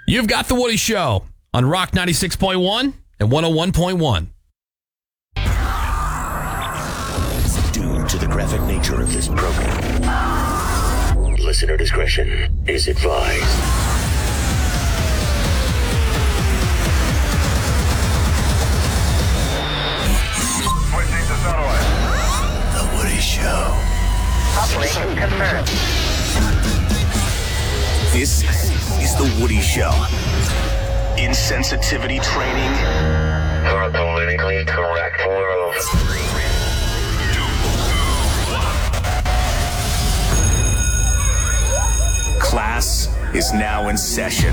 You've got The Woody Show on Rock 96.1 and 101.1. Due to the graphic nature of this program, listener discretion is advised. Switching to satellite. The Woody Show. Uplink confirmed. This is The Woody Show. Insensitivity training For a politically correct world. class is now in session.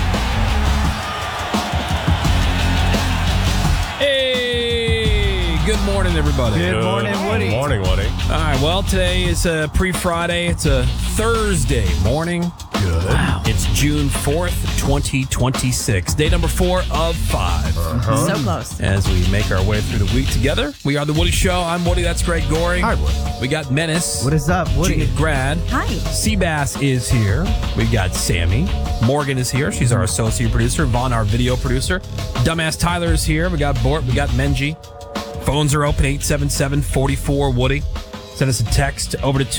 Hey, good morning, everybody. Good morning, Woody. Good morning, Woody. All right, well, today is pre-Friday. It's a Thursday morning. Good. Wow. It's June 4th, 2026. Day number 4 of 5. So close. As we make our way through the week together, we are The Woody Show. I'm Woody. That's Greg Goring. Hi, Woody. We got Menace. What is up, Woody? Junior Grad. Hi. Seabass is here. We got Sammy. Morgan is here. She's our associate producer. Vaughn, our video producer. Dumbass Tyler is here. We got Bort. We got Menji. Phones are open, 877-44-WOODY. Send us a text over to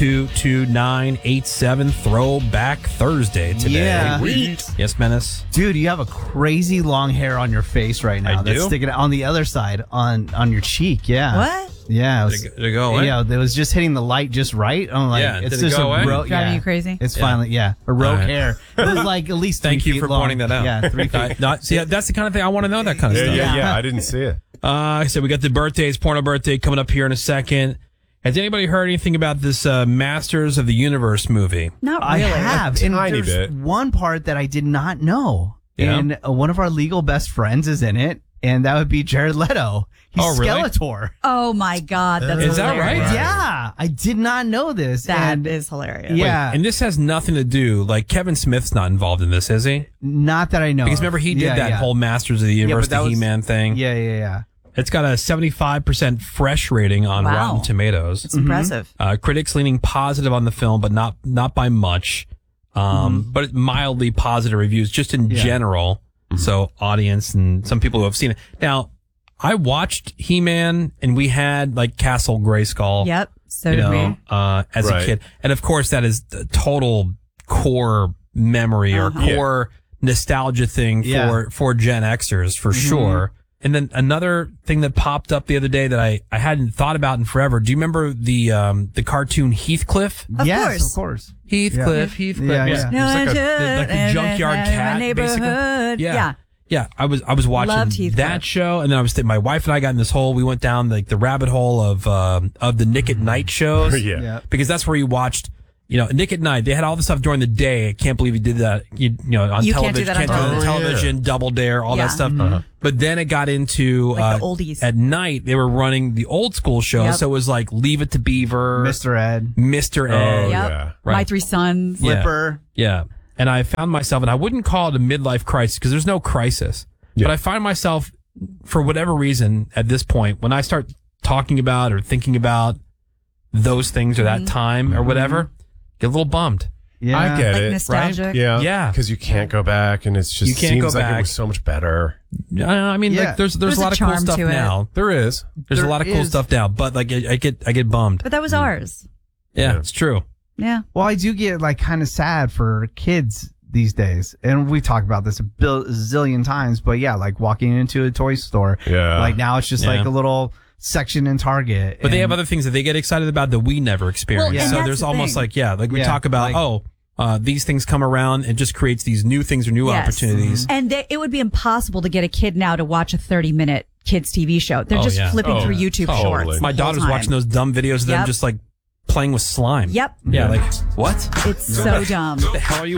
22987. Throwback Thursday today. Yeah. Yes, Menace? Dude, you have a crazy long hair on your face right now. I That's do? sticking out on the other side, on your cheek. Yeah. What? Yeah. It was, Did it go away? Yeah, it was just hitting the light just right. I'm like, Yeah, it's did it just go away? yeah. You crazy? It's Yeah. finally, a rogue All right. hair. It was like at least 3 Thank you feet for long. pointing that out. Yeah, 3 feet. See, that's the kind of thing I want to know, that kind of stuff. Yeah. I didn't see it. I said we got the birthdays, porno birthday coming up here in a second. Has anybody heard anything about this Masters of the Universe movie? Not I really. have. A And tiny there's bit. one part that I did not know. Yeah. And one of our legal best friends is in it, and that would be Jared Leto. He's Oh, really? Skeletor. Oh my God, that's Is that hilarious. right? Yeah, I did not know this. That is and hilarious. yeah, And this has nothing to do, like, Kevin Smith's not involved in this, is he? not that I know. Because of. remember, he did Yeah, that yeah. whole Masters of the Universe, that the was- He-Man thing. Yeah. It's got a 75% fresh rating on Wow. Rotten Tomatoes. It's impressive. Critics leaning positive on the film, but not by much. But mildly positive reviews, just in general. So audience and some people who have seen it. Now, I watched He-Man, and we had like Castle Grayskull. Yep. So You did know, we. as a Right. kid, and of course that is the total core memory or core nostalgia thing Yeah. for Gen Xers for sure. And then another thing that popped up the other day that I hadn't thought about in forever. Do you remember the cartoon Heathcliff? Of yes, course. of course. Heathcliff. Yeah, It yeah. was like a junkyard cat, basically. neighborhood. Yeah. Yeah, I was watching Loved Heathcliff. that show, and then my wife and I got in this hole. We went down like the rabbit hole of the Nick at Night shows. Yeah. Yeah. Because that's where you watched, Nick at Night. They had all the stuff during the day. I can't believe you did that. On You can't do television. that on do television. television, Double Dare, all Yeah. that stuff. But then it got into Like the oldies. At night, they were running the old school shows. Yep. So it was like Leave It to Beaver, Mr. Ed, Mr. Oh, Ed. Yep. yeah. My Right. Three Sons. Yeah. Flipper. Yeah. And I found myself, and I wouldn't call it a midlife crisis because there's no crisis. Yeah. But I find myself, for whatever reason, at this point, when I start talking about or thinking about those things or that time or whatever, get a little bummed. Yeah, I get Like it. nostalgic. Yeah. Yeah. Because you can't go back, and it's just You can't seems go like back. it was so much better. I mean, Yeah. like, there's There's a lot a of cool charm stuff to it. now. There is. There's a There lot of cool is. stuff now, but like I get bummed. But that was ours. Yeah, Yeah. it's true. Yeah. Well, I do get like kind of sad for kids these days, and we talked about this a zillion times. But yeah, like walking into a toy store. Yeah. Like now it's just Yeah. like a little section in Target. But they have and- other things that they get excited about that we never experienced. Well, and So that's there's the almost thing. like we Yeah, talk about these things come around and just creates these new things or new Yes. opportunities. And it would be impossible to get a kid now to watch a 30-minute kids TV show. They're Oh, just yeah. flipping Oh, through yeah. YouTube Totally. shorts. My the whole daughter's time. watching those dumb videos of them Yep. just like playing with slime. Yep. Yeah, like what? It's so dumb. The hell are you